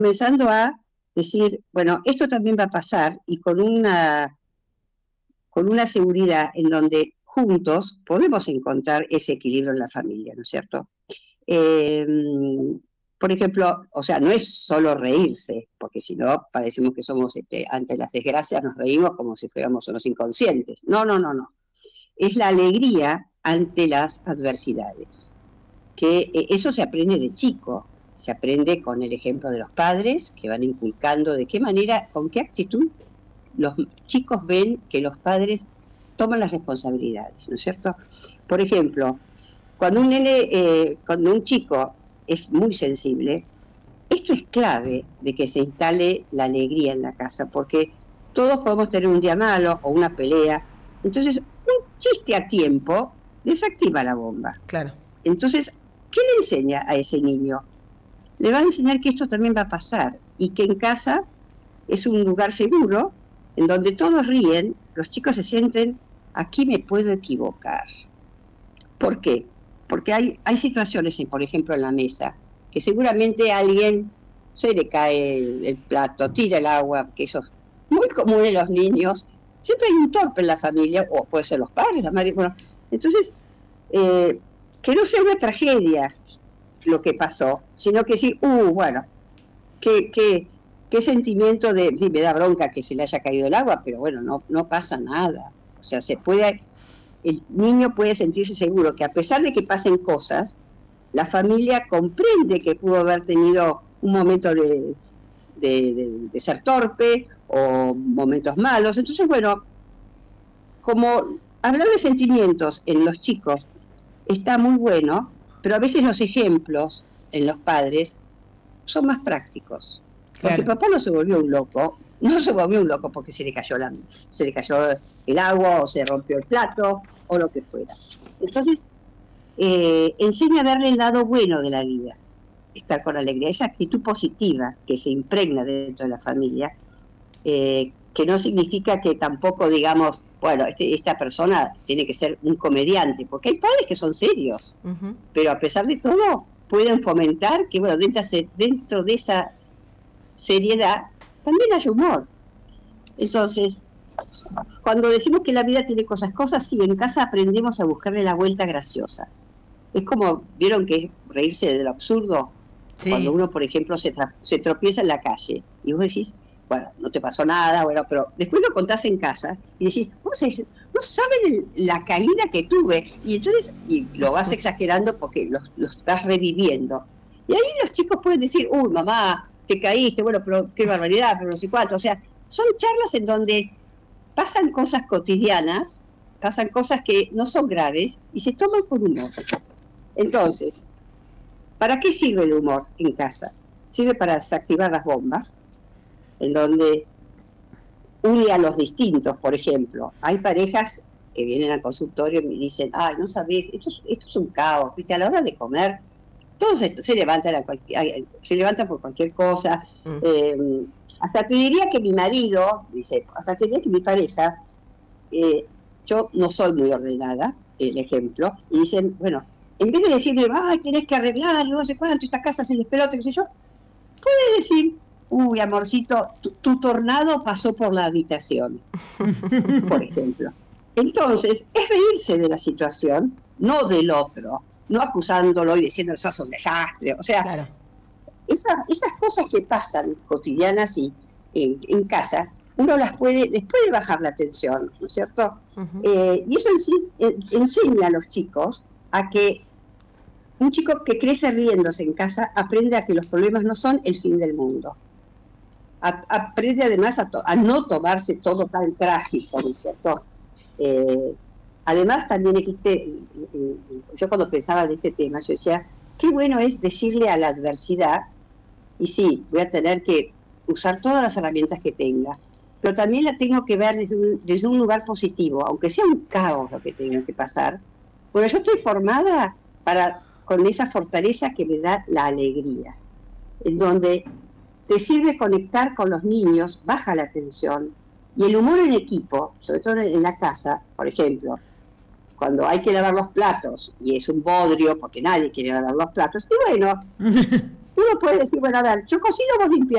comenzando a decir, bueno, esto también va a pasar y con una seguridad en donde juntos podemos encontrar ese equilibrio en la familia, ¿no es cierto? Eh, por ejemplo, o sea, no es solo reírse, porque si no, parecemos que somos, ante las desgracias nos reímos como si fuéramos unos inconscientes. No, no, no, no. Es la alegría ante las adversidades, que eso se aprende de chico, se aprende con el ejemplo de los padres, que van inculcando de qué manera, con qué actitud los chicos ven que los padres toman las responsabilidades, ¿no es cierto? Por ejemplo, cuando un chico es muy sensible, esto es clave de que se instale la alegría en la casa, porque todos podemos tener un día malo o una pelea. Entonces, un chiste a tiempo desactiva la bomba. Claro. Entonces, ¿qué le enseña a ese niño? Le va a enseñar que esto también va a pasar y que en casa es un lugar seguro en donde todos ríen, los chicos se sienten, aquí me puedo equivocar. ¿Por qué? Porque hay situaciones, por ejemplo, en la mesa, que seguramente a alguien se le cae el plato, tira el agua, que eso es muy común en los niños. Siempre hay un torpe en la familia, o puede ser los padres, la madre. Bueno, entonces, que no sea una tragedia lo que pasó, sino que decir, bueno, qué sentimiento de, sí, me da bronca que se le haya caído el agua, pero bueno, no pasa nada. O sea, el niño puede sentirse seguro que a pesar de que pasen cosas, la familia comprende que pudo haber tenido un momento de ser torpe o momentos malos. Entonces, bueno, como hablar de sentimientos en los chicos está muy bueno, pero a veces los ejemplos en los padres son más prácticos. Porque Claro. papá no se volvió un loco, no se volvió un loco porque se le cayó el agua o se rompió el plato o lo que fuera. Entonces, enseña a verle el lado bueno de la vida, estar con alegría, esa actitud positiva que se impregna dentro de la familia, que no significa que tampoco digamos, bueno, esta persona tiene que ser un comediante, porque hay padres que son serios, pero a pesar de todo pueden fomentar que, bueno, dentro de esa seriedad también hay humor. Entonces, cuando decimos que la vida tiene cosas, sí, en casa aprendemos a buscarle la vuelta graciosa. Es como, ¿vieron que es reírse de lo absurdo? Cuando Sí. uno, por ejemplo, se tropieza en la calle y vos decís, bueno, no te pasó nada, bueno, pero después lo contás en casa y decís, no saben la caída que tuve. Y entonces lo vas exagerando porque lo estás reviviendo. Y ahí los chicos pueden decir, uy, mamá, te caíste, bueno, pero qué barbaridad, pero no sé cuánto. O sea, son charlas en donde pasan cosas cotidianas, pasan cosas que no son graves y se toman por humor. Entonces, ¿para qué sirve el humor en casa? Sirve para desactivar las bombas, en donde une a los distintos, por ejemplo. Hay parejas que vienen al consultorio y me dicen, ay, no sabés, esto es un caos, ¿viste? A la hora de comer, todos se levantan por cualquier cosa. Hasta te diría que mi marido, dice, hasta te diría que mi pareja, yo no soy muy ordenada, el ejemplo, y dicen, bueno, en vez de decirle, ay, tenés que arreglar, no sé cuánto, esta casa se despelote, qué sé yo, puedes decir, uy, amorcito, tu tornado pasó por la habitación, por ejemplo. Entonces, es reírse de la situación, no del otro, no acusándolo y diciendo, sos un desastre. O sea, Claro. esas cosas que pasan cotidianas y en casa, uno les puede bajar la tensión, ¿no es cierto? Y eso en sí enseña a los chicos a que un chico que crece riéndose en casa aprende a que los problemas no son el fin del mundo. Aprende además a no tomarse todo tan trágico, ¿no es cierto? Además también existe, yo cuando pensaba de este tema, yo decía, qué bueno es decirle a la adversidad, y sí, voy a tener que usar todas las herramientas que tenga, pero también la tengo que ver desde un lugar positivo, aunque sea un caos lo que tenga que pasar. Bueno, yo estoy formada con esa fortaleza que me da la alegría, en donde te sirve conectar con los niños, baja la tensión, y el humor en equipo, sobre todo en la casa, por ejemplo, cuando hay que lavar los platos, y es un bodrio, porque nadie quiere lavar los platos, y bueno, uno puede decir, bueno, a ver, yo cocino, vos limpiás.